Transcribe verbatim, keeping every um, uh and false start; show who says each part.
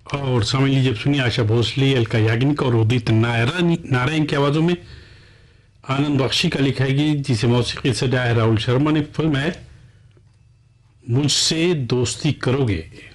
Speaker 1: और समझ लीजिए सुनिए आशा भोसले, अलका याग्निक और उदित नारायण नारायण की आवाज़ों में आनंद बख्शी का लिखा है गीत, जिसे मौसीकी सजाया है राहुल शर्मा ने। फिल्म है मुझसे दोस्ती करोगे।